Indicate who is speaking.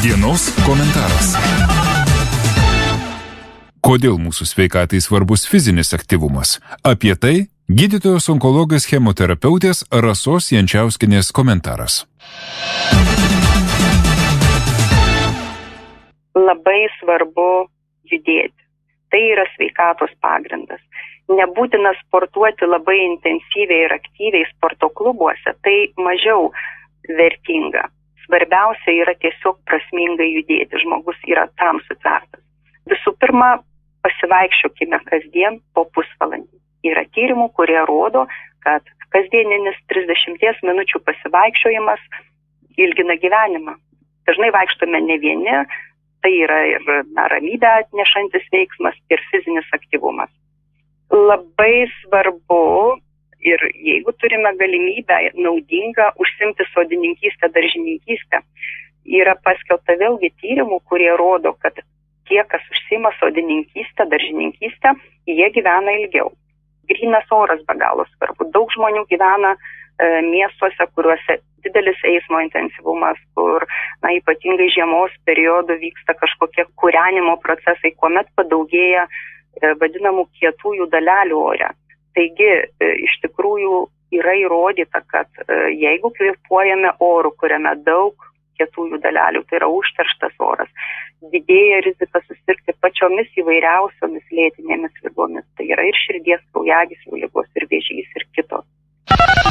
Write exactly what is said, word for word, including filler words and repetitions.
Speaker 1: Dienos komentaras. Kodėl mūsų sveikatai svarbus fizinis aktyvumas? Apie tai gydytojos onkologės chemoterapeutės Rasos Jančiauskienės komentaras.
Speaker 2: Labai svarbu judėti. Tai yra sveikatos pagrindas. Nebūtina sportuoti labai intensyviai ir aktyviai sporto klubuose, tai mažiau vertinga. Svarbiausia yra tiesiog prasmingai judėti. Žmogus yra tam sutvertas. Visų pirma, pasivaikščiokime kasdien po pusvalandį. Yra tyrimų, kurie rodo, kad kasdieninis trisdešimties minučių pasivaikščiojimas ilgina gyvenimą. Dažnai vaikštome ne vieni, tai yra ir na, ramybę atnešantis veiksmas ir fizinis aktyvumas. Labai svarbu ir jeigu turime galimybę naudingą užsimti sodininkystę, daržininkystę, yra paskelbta vėlgi tyrimų, kurie rodo, kad tie, kas užsima sodininkystę, daržininkystę, jie gyvena ilgiau. Grynas oras be galo svarbu. Daug žmonių gyvena e, miestuose, kuriuose didelis eismo intensyvumas, kur na, ypatingai žiemos periodu vyksta kažkokie kūrenimo procesai, kuomet padaugėja e, vadinamų kietųjų dalelių ore. Taigi, e, iš tikrųjų yra įrodyta, kad e, jeigu kvėpuojame oru, kuriame daug kietųjų dalelių, tai yra užterštas oras, didėja rizika susirgti pačiomis įvairiausiomis lėtinėmis ligomis. Tai yra ir širdies kraujagyslių ligos, ir vėžys, ir kitos.